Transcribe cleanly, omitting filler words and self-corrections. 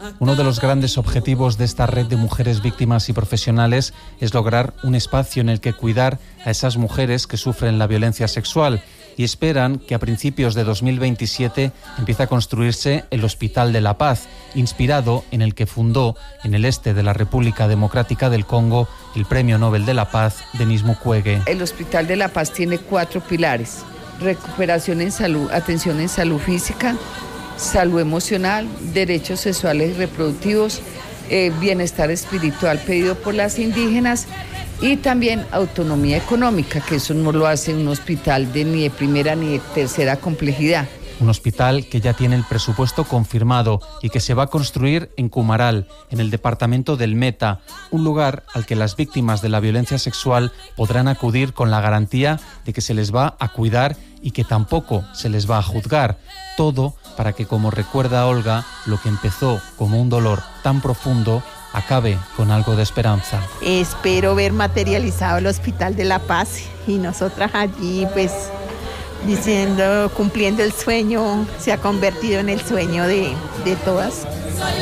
Uno de los grandes objetivos de esta red de mujeres víctimas y profesionales es lograr un espacio en el que cuidar a esas mujeres que sufren la violencia sexual, y esperan que a principios de 2027 empiece a construirse el Hospital de la Paz, inspirado en el que fundó en el este de la República Democrática del Congo el Premio Nobel de la Paz, Denis Mukwege. El Hospital de la Paz tiene 4 pilares: recuperación en salud, atención en salud física, salud emocional, derechos sexuales y reproductivos, bienestar espiritual pedido por las indígenas, y también autonomía económica, que eso no lo hace un hospital ni de primera ni de tercera complejidad. Un hospital que ya tiene el presupuesto confirmado y que se va a construir en Cumaral, en el departamento del Meta, un lugar al que las víctimas de la violencia sexual podrán acudir con la garantía de que se les va a cuidar y que tampoco se les va a juzgar. Todo para que, como recuerda Olga, lo que empezó como un dolor tan profundo acabe con algo de esperanza. Espero ver materializado el Hospital de la Paz y nosotras allí pues diciendo, cumpliendo el sueño, se ha convertido en el sueño de todas.